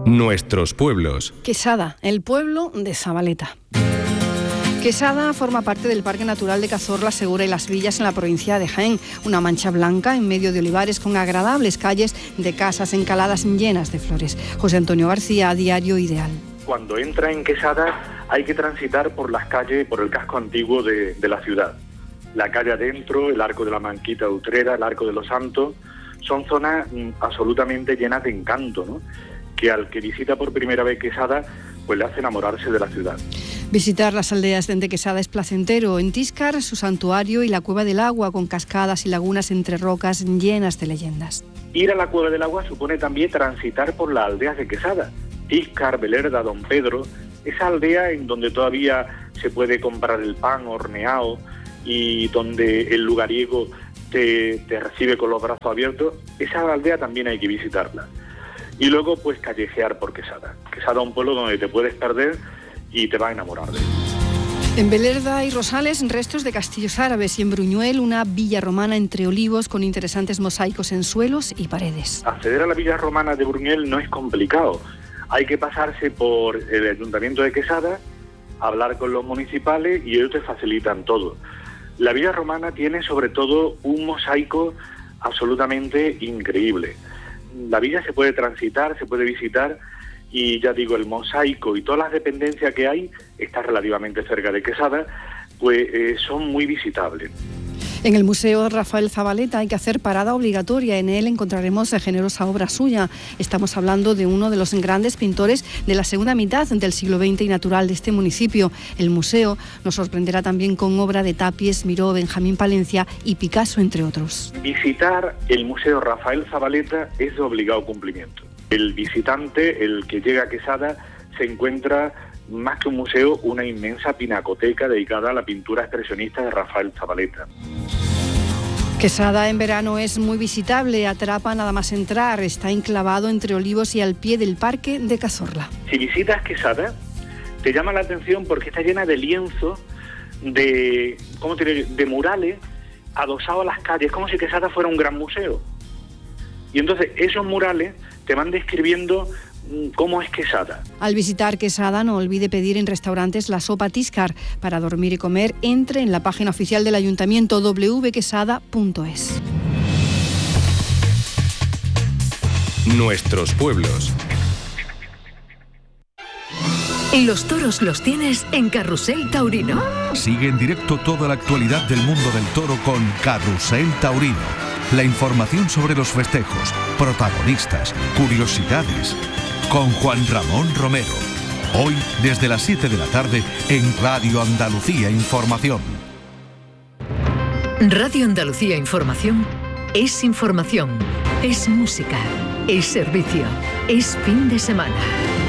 Nuestros pueblos. Quesada, el pueblo de Zabaleta. Quesada forma parte del Parque Natural de Cazorla, Segura y Las Villas en la provincia de Jaén. Una mancha blanca en medio de olivares con agradables calles de casas encaladas llenas de flores. José Antonio García, Diario Ideal. Cuando entra en Quesada hay que transitar por las calles, por el casco antiguo de la ciudad. La calle adentro, el Arco de la Manquita de Utrera, el Arco de los Santos, son zonas absolutamente llenas de encanto, ¿no? Que al que visita por primera vez Quesada, pues le hace enamorarse de la ciudad. Visitar las aldeas de Quesada es placentero. En Tíscar, su santuario y la Cueva del Agua, con cascadas y lagunas entre rocas llenas de leyendas. Ir a la Cueva del Agua supone también transitar por las aldeas de Quesada. Tíscar, Belerda, Don Pedro, esa aldea en donde todavía se puede comprar el pan horneado y donde el lugariego te recibe con los brazos abiertos, esa aldea también hay que visitarla. Y luego, pues, callejear por Quesada. Quesada es un pueblo donde te puedes perder y te va a enamorar de él. En Belerda y Rosales, restos de castillos árabes, y en Bruñuel, una villa romana entre olivos con interesantes mosaicos en suelos y paredes. Acceder a la villa romana de Bruñuel no es complicado. Hay que pasarse por el Ayuntamiento de Quesada, hablar con los municipales y ellos te facilitan todo. La villa romana tiene sobre todo un mosaico absolutamente increíble. La villa se puede transitar, se puede visitar y ya digo, el mosaico y todas las dependencias que hay, está relativamente cerca de Quesada, pues son muy visitables. En el Museo Rafael Zabaleta hay que hacer parada obligatoria. En él encontraremos generosa obra suya. Estamos hablando de uno de los grandes pintores de la segunda mitad del siglo XX y natural de este municipio. El museo nos sorprenderá también con obra de Tapies, Miró, Benjamín Palencia y Picasso, entre otros. Visitar el Museo Rafael Zabaleta es de obligado cumplimiento. El visitante, el que llega a Quesada, se encuentra más que un museo, una inmensa pinacoteca dedicada a la pintura expresionista de Rafael Zabaleta. Quesada en verano es muy visitable, atrapa nada más entrar, está enclavado entre olivos y al pie del Parque de Cazorla. Si visitas Quesada, te llama la atención porque está llena de lienzos, de murales adosados a las calles, como si Quesada fuera un gran museo. Y entonces esos murales te van describiendo cómo es Quesada. Al visitar Quesada, no olvide pedir en restaurantes la sopa Tíscar. Para dormir y comer, entre en la página oficial del Ayuntamiento, www.quesada.es. Nuestros pueblos. Los toros los tienes en Carrusel Taurino. Sigue en directo toda la actualidad del mundo del toro con Carrusel Taurino. La información sobre los festejos, protagonistas, curiosidades. Con Juan Ramón Romero. Hoy, desde las 7 de la tarde, en Radio Andalucía Información. Radio Andalucía Información es información, es música, es servicio, es fin de semana.